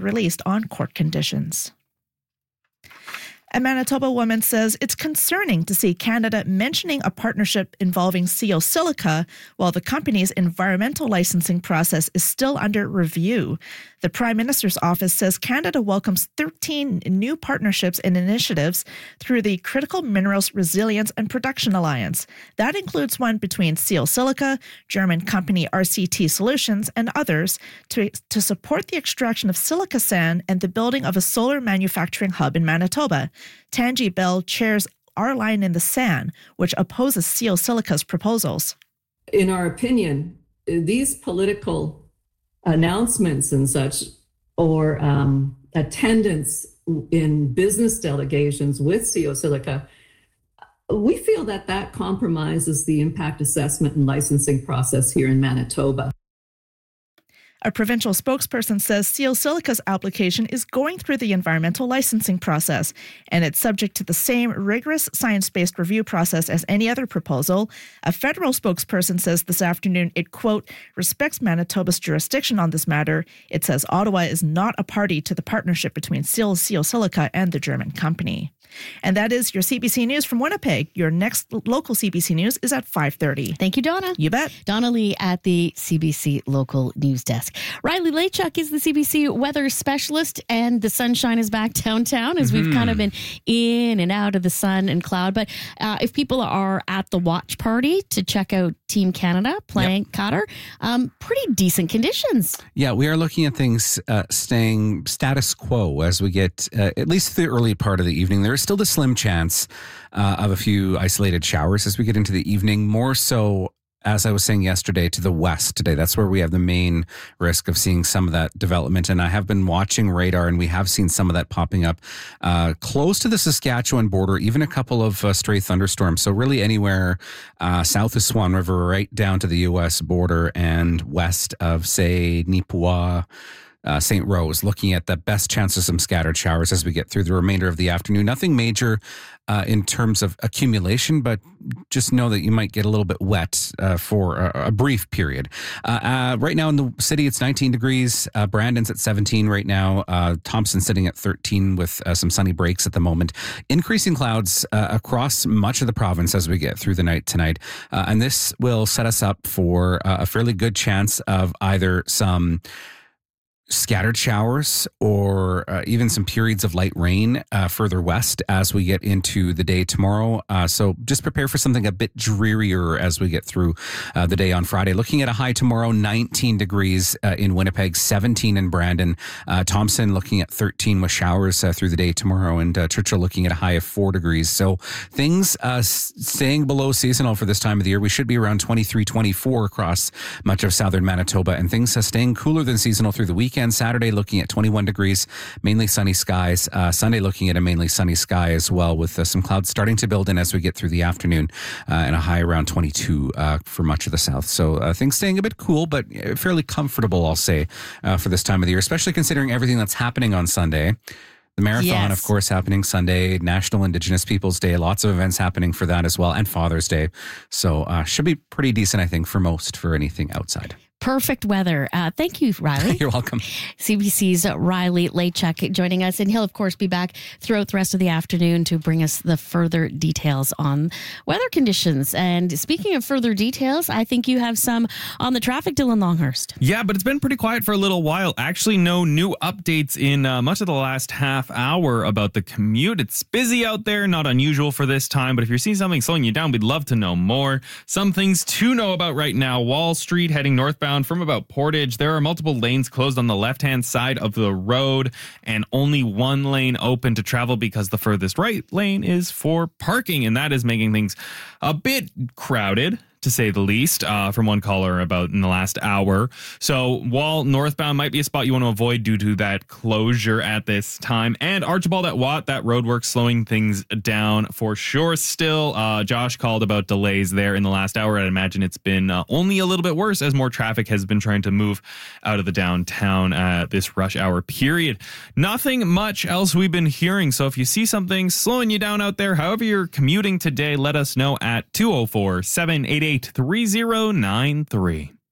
released on court conditions. A Manitoba woman says it's concerning to see Canada mentioning a partnership involving CO Silica while the company's environmental licensing process is still under review. The Prime Minister's office says Canada welcomes 13 new partnerships and initiatives through the Critical Minerals Resilience and Production Alliance. That includes one between CO Silica, German company RCT Solutions, and others to support the extraction of silica sand and the building of a solar manufacturing hub in Manitoba. Tanji Bell chairs Our Line in the Sand, which opposes CO Silica's proposals. In our opinion, these political announcements and such, or attendance in business delegations with CO Silica, we feel that compromises the impact assessment and licensing process here in Manitoba. A provincial spokesperson says CO Silica's application is going through the environmental licensing process, and it's subject to the same rigorous science-based review process as any other proposal. A federal spokesperson says this afternoon it, quote, respects Manitoba's jurisdiction on this matter. It says Ottawa is not a party to the partnership between CO Silica and the German company. And that is your CBC News from Winnipeg. Your next local CBC News is at 5:30. Thank you, Donna. You bet. Donna Lee at the CBC Local News Desk. Riley Lachuk is the CBC weather specialist, and the sunshine is back downtown as we've kind of been in and out of the sun and cloud. But if people are at the watch party to check out Team Canada playing Qatar, pretty decent conditions. Yeah, we are looking at things staying status quo as we get at least the early part of the evening. There is still the slim chance of a few isolated showers as we get into the evening, more so, as I was saying yesterday, to the west today. That's where we have the main risk of seeing some of that development. And I have been watching radar, and we have seen some of that popping up close to the Saskatchewan border, even a couple of stray thunderstorms. So really anywhere south of Swan River, right down to the U.S. border and west of, say, Nipawin, St. Rose, looking at the best chance of some scattered showers as we get through the remainder of the afternoon. Nothing major in terms of accumulation, but just know that you might get a little bit wet for a brief period. Right now in the city, it's 19 degrees. Brandon's at 17 right now. Thompson's sitting at 13 with some sunny breaks at the moment. Increasing clouds across much of the province as we get through the night tonight. And this will set us up for a fairly good chance of either some scattered showers or even some periods of light rain further west as we get into the day tomorrow. So just prepare for something a bit drearier as we get through the day on Friday. Looking at a high tomorrow, 19 degrees in Winnipeg, 17 in Brandon. Thompson looking at 13 with showers through the day tomorrow, and Churchill looking at a high of 4 degrees. So things staying below seasonal for this time of the year. We should be around 23, 24 across much of southern Manitoba, and things staying cooler than seasonal through the weekend. Saturday looking at 21 degrees, mainly sunny skies. Sunday looking at a mainly sunny sky as well, with some clouds starting to build in as we get through the afternoon, and a high around 22 for much of the south. So things staying a bit cool, but fairly comfortable, I'll say, for this time of the year, especially considering everything that's happening on Sunday. The marathon, of course, happening Sunday, National Indigenous Peoples Day, lots of events happening for that as well, and Father's Day. So should be pretty decent, I think, for most, for anything outside. Perfect weather. Thank you, Riley. You're welcome. CBC's Riley Lachuk joining us, and he'll, of course, be back throughout the rest of the afternoon to bring us the further details on weather conditions. And speaking of further details, I think you have some on the traffic, Dylan Longhurst. Yeah, but it's been pretty quiet for a little while. Actually, no new updates in much of the last half hour about the commute. It's busy out there, not unusual for this time, but if you're seeing something slowing you down, we'd love to know more. Some things to know about right now. Wall Street heading northbound from about Portage. There are multiple lanes closed on the left-hand side of the road and only one lane open to travel because the furthest right lane is for parking, and that is making things a bit crowded, to say the least, from one caller about in the last hour. So Wall northbound might be a spot you want to avoid due to that closure at this time. And Archibald at Watt, that roadwork slowing things down for sure still. Josh called about delays there in the last hour. I'd imagine it's been only a little bit worse as more traffic has been trying to move out of the downtown this rush hour period. Nothing much else we've been hearing. So if you see something slowing you down out there, however you're commuting today, let us know at 204-788-3093.